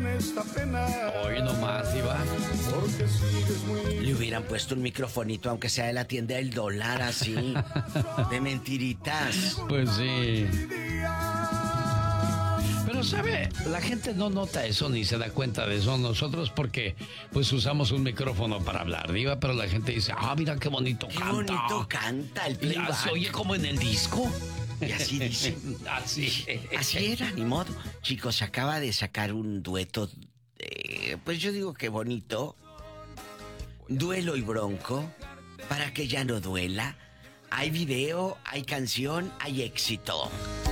con esta pena. Hoy nomás, Diva. Porque sigues muy... Le hubieran puesto un microfonito, aunque sea de la tienda del dólar, así. De mentiritas. Pues sí. Pero sabe, la gente no nota eso ni se da cuenta de eso. Nosotros porque pues usamos un micrófono para hablar, Diva, pero la gente dice, mira qué bonito Qué canta. bonito canta el playback. Se oye como en el disco. Y así dice. Así era, ni modo. Chicos, se acaba de sacar un dueto, pues yo digo que bonito. Duelo y Bronco, para que ya no duela. Hay video, hay canción, hay éxito.